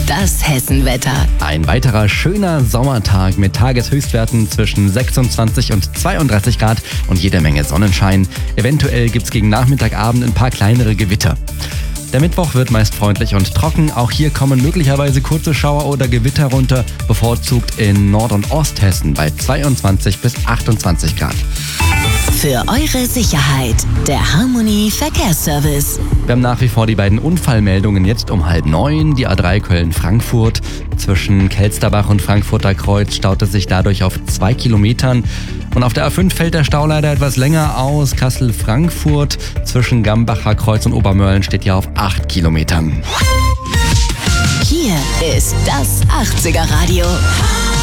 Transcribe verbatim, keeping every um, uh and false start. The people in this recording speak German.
Das Hessenwetter. Ein weiterer schöner Sommertag mit Tageshöchstwerten zwischen sechsundzwanzig und zweiunddreißig Grad und jede Menge Sonnenschein. Eventuell gibt's gegen Nachmittagabend ein paar kleinere Gewitter. Der Mittwoch wird meist freundlich und trocken. Auch hier kommen möglicherweise kurze Schauer oder Gewitter runter, bevorzugt in Nord- und Osthessen bei zweiundzwanzig bis achtundzwanzig Grad. Für eure Sicherheit, der Harmony Verkehrsservice. Wir haben nach wie vor die beiden Unfallmeldungen jetzt um halb neun. Die A drei Köln-Frankfurt. Zwischen Kelsterbach und Frankfurter Kreuz staut es sich dadurch auf zwei Kilometern. Und auf der A fünf fällt der Stau leider etwas länger aus. Kassel-Frankfurt zwischen Gambacher Kreuz und Obermörlen steht ja auf acht Kilometern. Hier ist das achtziger Radio.